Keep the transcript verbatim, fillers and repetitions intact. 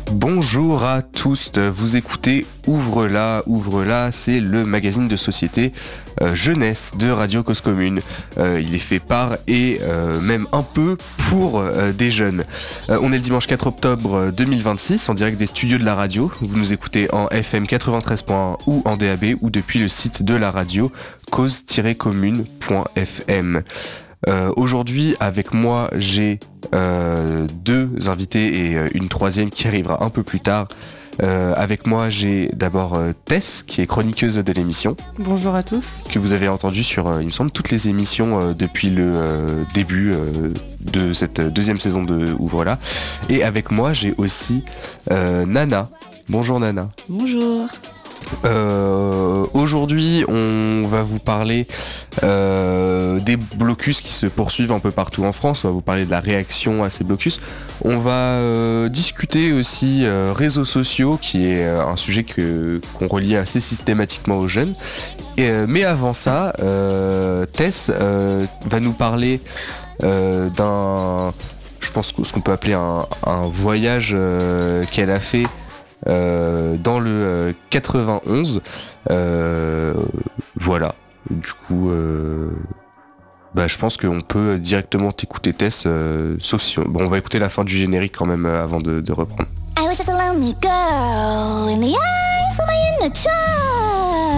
Bonjour à tous, vous écoutez Ouvre-la, Ouvre-la, c'est le magazine de société euh, jeunesse de Radio Cause Commune. Euh, il est fait par et euh, même un peu pour euh, des jeunes. Euh, on est le dimanche quatre octobre deux mille vingt-six en direct des studios de la radio. Vous nous écoutez en F M quatre-vingt-treize point un ou en D A B ou depuis le site de la radio cause tiret commune point f m. Euh, aujourd'hui, avec moi, j'ai euh, deux invités et euh, une troisième qui arrivera un peu plus tard. Euh, avec moi, j'ai d'abord euh, Tess, qui est chroniqueuse de l'émission. Bonjour à tous. Que vous avez entendu sur, euh, il me semble, toutes les émissions euh, depuis le euh, début euh, de cette deuxième saison de Ouvre-la. Et avec moi, j'ai aussi euh, Nana. Bonjour Nana. Bonjour. Euh, aujourd'hui, on va vous parler euh, des blocus qui se poursuivent un peu partout en France. On va vous parler de la réaction à ces blocus. On va euh, discuter aussi euh, réseaux sociaux, qui est euh, un sujet que, qu'on relie assez systématiquement aux jeunes. Et, euh, mais avant ça, euh, Tess euh, va nous parler euh, d'un, je pense que ce qu'on peut appeler un, un voyage euh, qu'elle a fait. Euh, dans le euh, quatre-vingt-onze, euh, voilà. Du coup, euh, bah, je pense qu'on peut directement t'écouter Tess, euh, sauf si on, bon, on va écouter la fin du générique quand même euh, avant de, de reprendre. I was just a lonely girl in the eyes of my inner child.